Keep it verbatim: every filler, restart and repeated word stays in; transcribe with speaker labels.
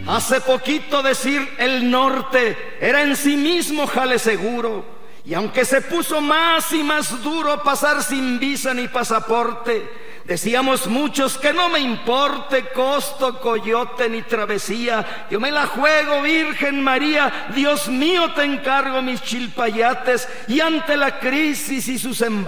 Speaker 1: Hace poquito decir el norte era en sí mismo jale seguro, y aunque se puso más y más duro pasar sin visa ni pasaporte, decíamos muchos que no me importe costo, coyote ni travesía, yo me la juego, Virgen María, Dios mío te encargo mis chilpayates, y ante la crisis y sus embates